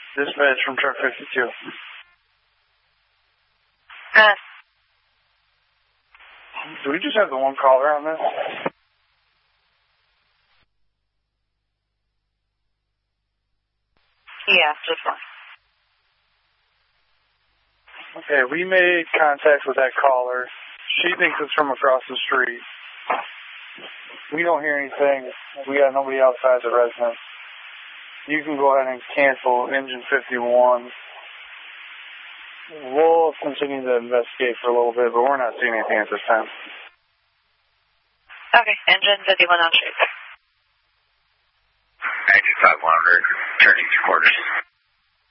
Dispatch from truck 52. Do we just have the one caller on this? Yeah, just one. Okay, we made contact with that caller. She thinks it's from across the street. We don't hear anything. We got nobody outside the residence. You can go ahead and cancel engine 51. We'll continue to investigate for a little bit, but we're not seeing anything at this time. Okay, engine 51 on street. Exit 5100, turning to quarters.